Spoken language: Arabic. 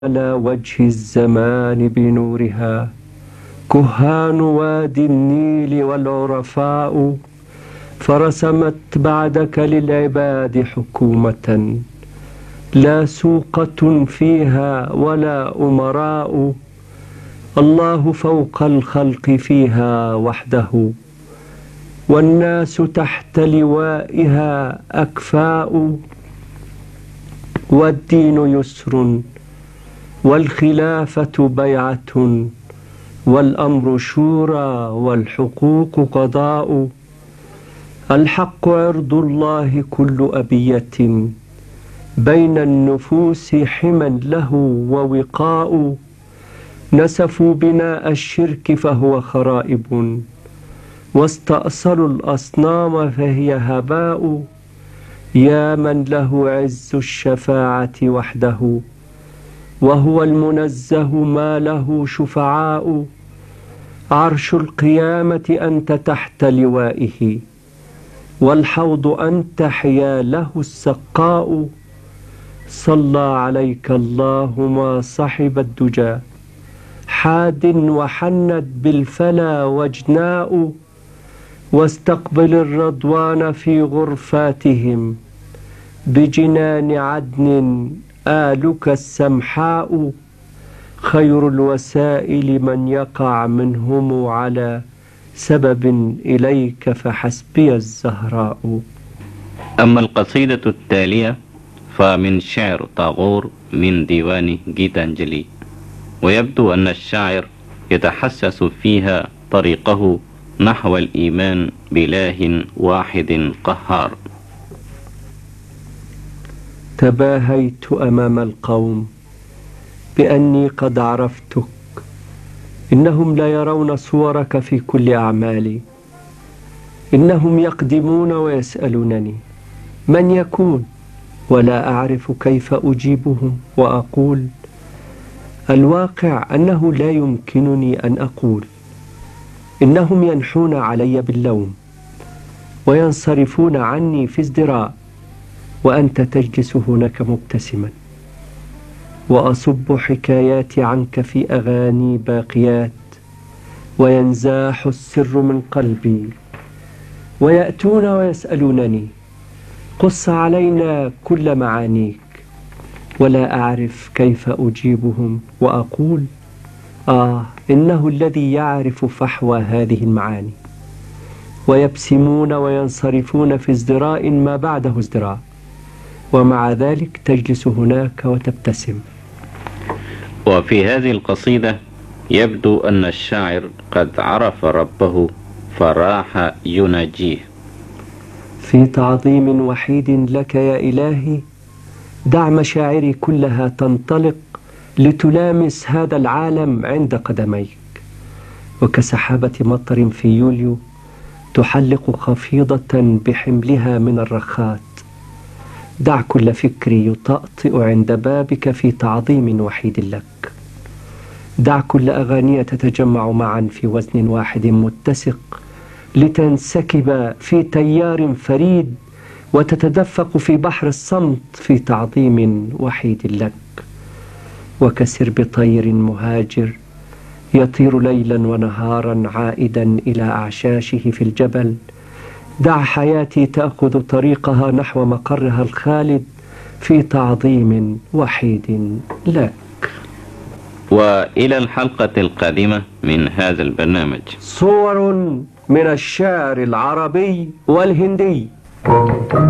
على وجه الزمان بنورها كهان وادي النيل والعرفاء، فرسمت بعدك للعباد حكومة لا سوقة فيها ولا أمراء، الله فوق الخلق فيها وحده، والناس تحت لوائها أكفاء، والدين يسر والخلافة بيعة، والأمر شورى والحقوق قضاء، الحق عرض الله كل أبية، بين النفوس حمى له ووقاء، نسفوا بناء الشرك فهو خرائب، واستأصلوا الأصنام فهي هباء، يا من له عز الشفاعة وحده، وهو المنزه ما له شفعاء، عرش القيامة أنت تحت لوائه، والحوض أنت حياله السقاء، صلى عليك الله ما صحب الدجى، حاد وحنت بالفلا وجناء، واستقبل الرضوان في غرفاتهم، بجنان عدن آلك السمحاء، خير الوسائل من يقع منهم على سبب إليك فحسبي الزهراء. أما القصيدة التالية فمن شعر طاغور من ديوان جيتانجلي، ويبدو أن الشاعر يتحسس فيها طريقه نحو الإيمان بإله واحد قهار. تباهيت أمام القوم بأني قد عرفتك، إنهم لا يرون صورك في كل أعمالي، إنهم يقدمون ويسألونني من يكون، ولا أعرف كيف أجيبهم وأقول. الواقع أنه لا يمكنني أن أقول، إنهم ينحون علي باللوم وينصرفون عني في ازدراء، وأنت تجلس هناك مبتسما، وأصب حكاياتي عنك في أغاني باقيات، وينزاح السر من قلبي، ويأتون ويسألونني قص علينا كل معانيك، ولا أعرف كيف أجيبهم وأقول إنه الذي يعرف فحوى هذه المعاني، ويبسمون وينصرفون في ازدراء ما بعده ازدراء، ومع ذلك تجلس هناك وتبتسم. وفي هذه القصيدة يبدو أن الشاعر قد عرف ربه فراح يناجيه. في تعظيم وحيد لك يا إلهي، دع مشاعري كلها تنطلق لتلامس هذا العالم عند قدميك، وكسحابة مطر في يوليو تحلق خفيضة بحملها من الرخات، دع كل فكري يطأطئ عند بابك في تعظيم وحيد لك، دع كل أغاني تتجمع معا في وزن واحد متسق لتنسكب في تيار فريد، وتتدفق في بحر الصمت في تعظيم وحيد لك، وكسرب طير مهاجر يطير ليلا ونهارا عائدا إلى أعشاشه في الجبل، دع حياتي تأخذ طريقها نحو مقرها الخالد في تعظيم وحيد لك. وإلى الحلقة القادمة من هذا البرنامج صور من الشعر العربي والهندي.